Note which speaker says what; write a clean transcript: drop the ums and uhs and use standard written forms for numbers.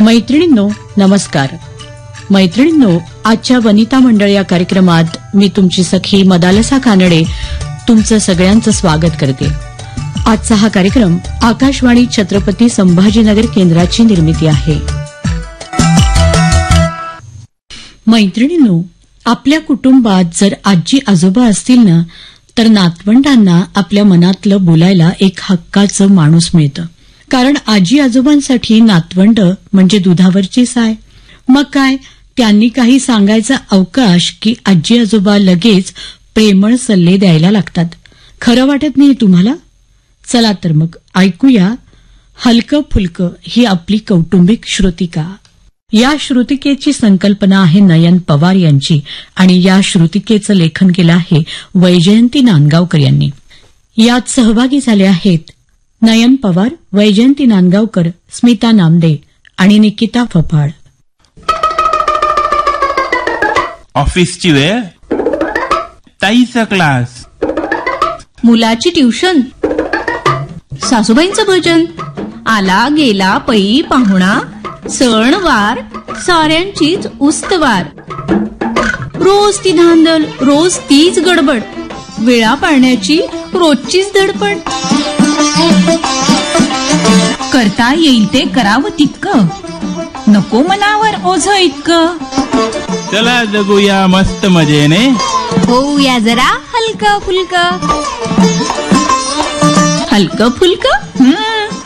Speaker 1: मैत्रिणींनो नमस्कार. मैत्रिणींनो, आजच्या वनिता मंडळ या कार्यक्रमात मी तुमची सखी मदालसा कानडे तुमचं सगळ्यांचं स्वागत करते. आजचा हा कार्यक्रम आकाशवाणी छत्रपती संभाजीनगर केंद्राची निर्मिती आहे. मैत्रिणींनो, आपल्या कुटुंबात जर आजी आजोबा असतील ना, तर नातवंडांना आपल्या मनातलं बोलायला एक हक्काचं माणूस मिळतं. कारण आजी आजोबांसाठी नातवंड म्हणजे दुधावरची साय. मग काय, त्यांनी काही सांगायचा अवकाश की आजी आजोबा लगेच प्रेमळ सल्ले द्यायला लागतात. खरं वाटत नाही तुम्हाला? चला तर मग ऐकूया हलकं फुलकं ही आपली कौटुंबिक श्रुतिका. या श्रुतिकेची संकल्पना आहे नयन पवार यांची आणि या श्रुतिकेचं लेखन केलं आहे वैजयंती नांदगावकर यांनी. यात सहभागी झाले आहेत नयन पवार, वैजयंती नांदगावकर, स्मिता नामदे आणि निकिता फफाड.
Speaker 2: ऑफिसची वेळ, ताईचा क्लास,
Speaker 3: मुलाची ट्युशन, सासूबाईंचं भजन, आला गेला पै पाहुणा, सणवार साऱ्यांचीच उस्तवार. रोज ती धांदल, रोज तीच गडबड, वेळा पाळण्याची रोजचीच धडपड. करता येईल ते करावं तितकं, नको मनावर ओझ इतकं.
Speaker 2: चला जगूया मस्त मजेने,
Speaker 3: होऊया जरा हलकं फुलकं. हलकं फुलकं